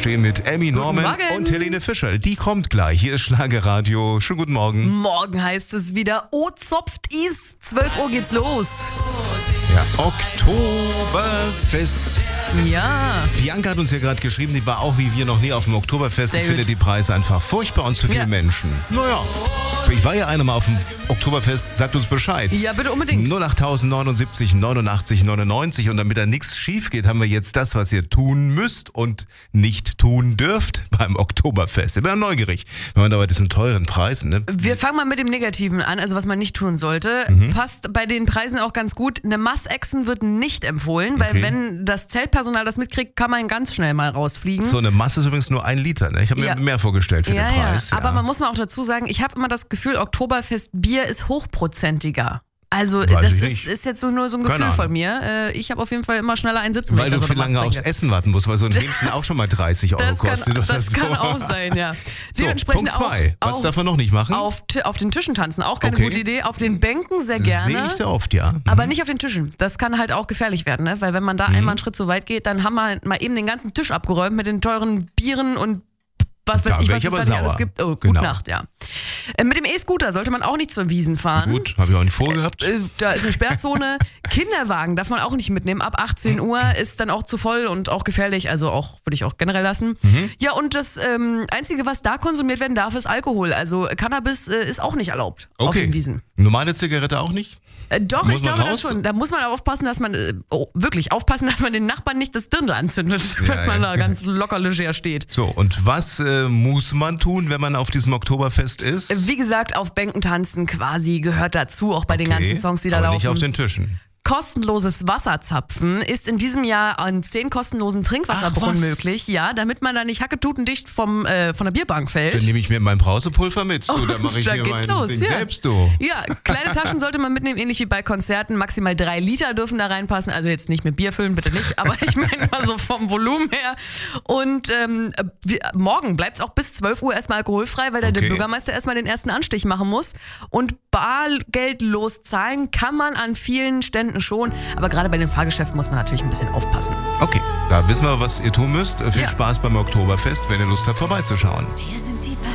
stehen mit Emmy Norman und Helene Fischer. Die kommt gleich. Hier ist Schlagerradio. Schönen guten Morgen. Morgen heißt es wieder, zopft is. 12 Uhr geht's los. Ja, Oktoberfest. Ja. Bianca hat uns ja gerade geschrieben, die war auch wie wir noch nie auf dem Oktoberfest. Ich finde die Preise einfach furchtbar und zu viele Menschen. Naja, ich war ja einmal auf dem Oktoberfest, sagt uns Bescheid. Ja, bitte unbedingt. 08079 89 99 und damit da nichts schief geht, haben wir jetzt das, was ihr tun müsst und nicht tun dürft beim Oktoberfest. Ich bin ja neugierig, wenn man da bei diesen teuren Preisen, ne? Wir fangen mal mit dem Negativen an, also was man nicht tun sollte. Passt bei den Preisen auch ganz gut. Eine Mass-Action wird nicht empfohlen, weil wenn das Zeltpersonal das mitkriegt, kann man ganz schnell mal rausfliegen. So eine Masse ist übrigens nur 1 Liter, ne? Ich habe mir mehr vorgestellt für den Preis. Ja. Aber man muss mal auch dazu sagen, ich habe immer das Gefühl, Oktoberfest-Bier ist hochprozentiger. Also das ist jetzt nur so ein Gefühl von mir. Ich habe auf jeden Fall immer schneller einen Sitzen. Weil du viel lange aufs Essen warten musst, weil so ein Hähnchen auch schon mal 30 Euro kostet. Das kann auch sein, ja. So, Punkt 2. Was darf man noch nicht machen? Auf den Tischen tanzen, auch keine gute Idee. Auf den Bänken sehr gerne. Sehe ich sehr oft, ja. Aber nicht auf den Tischen. Das kann halt auch gefährlich werden, ne? Weil wenn man da einmal einen Schritt zu weit geht, dann haben wir mal eben den ganzen Tisch abgeräumt mit den teuren Bieren und was weiß ich, was es da nicht alles gibt. Oh, gute Nacht, ja. Mit dem E-Scooter sollte man auch nicht zur Wiesn fahren. Gut, habe ich auch nicht vorgehabt. Da ist eine Sperrzone. Kinderwagen darf man auch nicht mitnehmen. Ab 18 Uhr ist dann auch zu voll und auch gefährlich. Also auch würde ich auch generell lassen. Ja, und das Einzige, was da konsumiert werden darf, ist Alkohol. Also Cannabis ist auch nicht erlaubt auf den Wiesn. Normale Zigarette auch nicht? Doch, ich glaube das schon. Da muss man aufpassen, dass man wirklich aufpassen, dass man den Nachbarn nicht das Dirndl anzündet, wenn man da ganz locker leger steht. So, und was muss man tun, wenn man auf diesem Oktoberfest ist? Wie gesagt, auf Bänken tanzen quasi gehört dazu, auch bei den ganzen Songs, die da laufen. Nicht auf den Tischen. Kostenloses Wasserzapfen ist in diesem Jahr an 10 kostenlosen Trinkwasserbrunnen möglich, ja, damit man da nicht hacketutendicht von der Bierbank fällt. Dann nehme ich mir mein Brausepulver mit, du, da mache ich mir mein Ding selbst, du. Ja, kleine Taschen sollte man mitnehmen, ähnlich wie bei Konzerten, maximal 3 Liter dürfen da reinpassen, also jetzt nicht mit Bier füllen, bitte nicht, aber ich meine mal so vom Volumen her. Und morgen bleibt es auch bis 12 Uhr erstmal alkoholfrei, weil da der Bürgermeister erstmal den ersten Anstich machen muss und bargeldlos zahlen kann man an vielen Ständen schon, aber gerade bei den Fahrgeschäften muss man natürlich ein bisschen aufpassen. Okay, da wissen wir, was ihr tun müsst. Viel Spaß beim Oktoberfest, wenn ihr Lust habt, vorbeizuschauen.